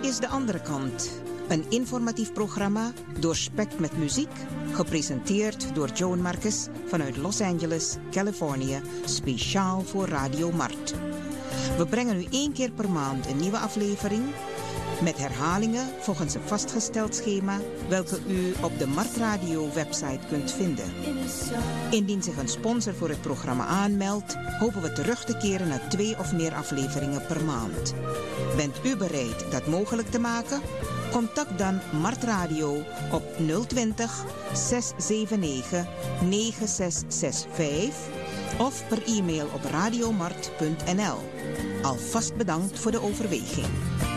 is de andere kant. Een informatief programma doorspekt met muziek, gepresenteerd door Joan Marcus vanuit Los Angeles, Californië, speciaal voor Radio Mart. We brengen u 1 keer per maand een nieuwe aflevering met herhalingen volgens een vastgesteld schema welke u op de Mart Radio website kunt vinden. Indien zich een sponsor voor het programma aanmeldt, hopen we terug te keren naar 2 of meer afleveringen per maand. Bent u bereid dat mogelijk te maken? Contact dan Mart Radio op 020 679 9665 of per e-mail op radiomart.nl. Alvast bedankt voor de overweging.